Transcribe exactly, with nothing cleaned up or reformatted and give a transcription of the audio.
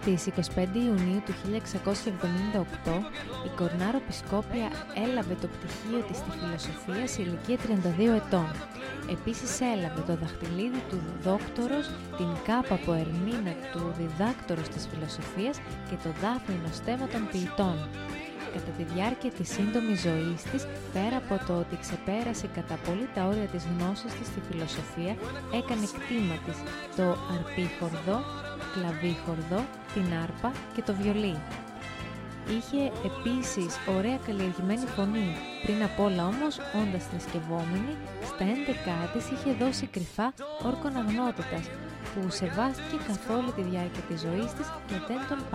Στις είκοσι πέντε Ιουνίου του χίλια εξακόσια εβδομήντα οκτώ η Κορνάρο Πισκόπια έλαβε το πτυχίο της στη φιλοσοφία σε ηλικία τριάντα δύο ετών. Επίσης έλαβε το δαχτυλίδι του διδόκτορος, την κάπα από ερμήνα του διδάκτορος της φιλοσοφίας και το δάφνινο στέμμα των ποιητών. Κατά τη διάρκεια της σύντομης ζωής της, πέρα από το ότι ξεπέρασε κατά πολύ τα όρια της γνώσης της στη φιλοσοφία, έκανε κτήμα της το αρπίχορδο, κλαβίχορδο, την άρπα και το βιολί. Είχε επίσης ωραία καλλιεργημένη φωνή, πριν απ' όλα όμως, όντας θρησκευόμενη, στα έντεκά της είχε δώσει κρυφά όρκον αγνότητας, που σεβάστηκε καθ' όλη τη διάρκεια της ζωής της και δεν τον